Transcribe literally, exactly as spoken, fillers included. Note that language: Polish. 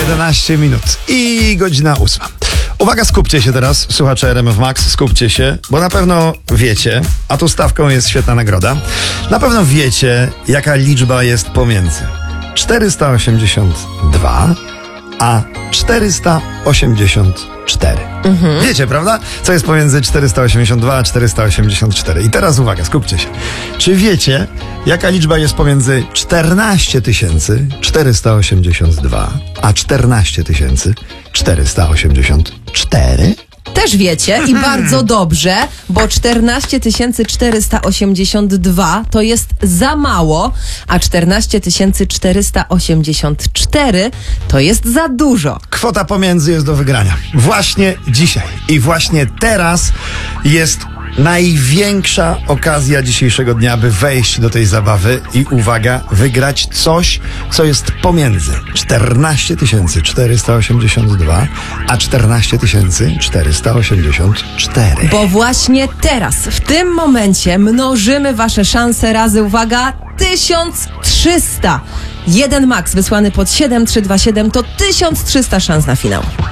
jedenaście minut i godzina ósma. Uwaga, skupcie się teraz, słuchacze R M F Max, skupcie się, bo na pewno wiecie, a tu stawką jest świetna nagroda, na pewno wiecie, jaka liczba jest pomiędzy czterysta osiemdziesiąt dwa a czterysta osiemdziesiąt cztery. Mhm. Wiecie, prawda? Co jest pomiędzy czterysta osiemdziesiąt dwa a czterysta osiemdziesiąt cztery. I teraz uwaga, skupcie się. Czy wiecie, jaka liczba jest pomiędzy czternaście tysięcy czterysta osiemdziesiąt dwa a czternaście tysięcy czterysta osiemdziesiąt cztery? Też wiecie i bardzo dobrze, bo czternaście tysięcy czterysta osiemdziesiąt dwa to jest za mało, a czternaście tysięcy czterysta osiemdziesiąt cztery to jest za dużo. Kwota pomiędzy jest do wygrania. Właśnie dzisiaj i właśnie teraz jest największa okazja dzisiejszego dnia, by wejść do tej zabawy i uwaga, wygrać coś, co jest pomiędzy czternaście tysięcy czterysta osiemdziesiąt dwa a czternaście tysięcy czterysta osiemdziesiąt cztery. Bo właśnie teraz, w tym momencie mnożymy wasze szanse razy, uwaga, tysiąc trzysta. Jeden max wysłany pod siedem trzy dwa siedem to tysiąc trzysta szans na finał.